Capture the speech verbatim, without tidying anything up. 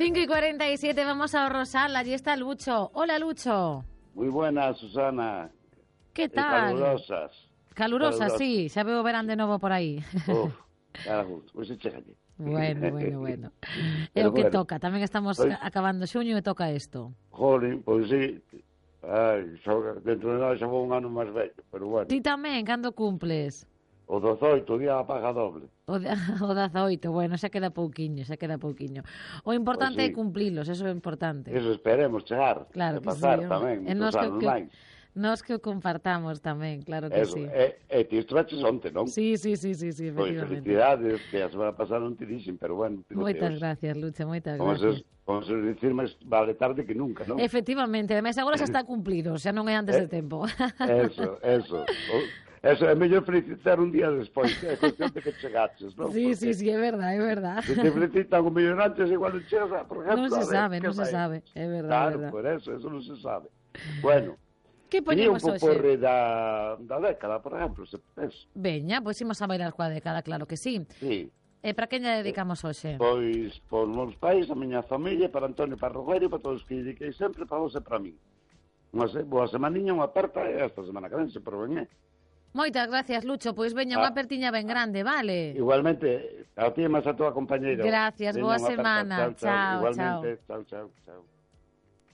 cinco y cuarenta y siete, vamos a Rosal, allí está Lucho. Hola, Lucho. Muy buenas, Susana. Que tal? Calurosas. Calurosas, sí, xa veo verán de novo por aí. Uf, cara justo, pois pues chegalle. Bueno, bueno, bueno. É o que bueno, toca, tamén estamos pues, acabando xuño e toca isto. Jolín, pois pues sí. Ai, xa, dentro de nada xa vou un ano máis vello, pero bueno. Ti tamén, cando cumples? O dezoito, día a paga doble. O, de, o dezoito, bueno, xa queda pouquiño, xa queda pouquiño. O importante pues sí. é cumplilos, eso é importante. Eso esperemos chegar. Claro que pasar sí. Tamén, e nos que, que, nos que o compartamos tamén, claro que eso, sí. E, e ti estraches onte, non? Sí, sí, sí, sí, sí, efectivamente. Pois felicidades, que a semana pasada non te dixen, pero bueno. Moitas gracias, Lucha, moitas como gracias. Se, como se dicir, máis vale tarde que nunca, non? Efectivamente, ademais agora xa está cumplido, xa non é antes de tempo. Eso, eso. Eso, é mellor felicitar un día despois, que é cuestión de que chegaches, non? Sí, Porque sí, sí, é verdad, é verdad. Se te felicitan un millón antes, igual non chegas, por exemplo. Non se sabe, non se sabe, é verdad. Claro, verdad. por eso, eso non se sabe. Bueno, que poñemos hoxe? Un pouco da, da década, por exemplo, se pensa. Veña, pois imos a bailar coa década, claro que sí. Sí. E para quen lle dedicamos hoxe? Pois, por meus pais, a miña familia, para Antonio, para Rogerio, para todos os que dediquei sempre, para vos e para mí. Unha boa semaniña, unha aperta, e esta semana que ven, se proveñé. Moitas gracias, Lucho. Pois veña, unha apertiña ben grande, vale? Igualmente, a ti e máis a tua compañeira. Gracias, boa semana. Chao, chao. Igualmente, chao, chao, chao.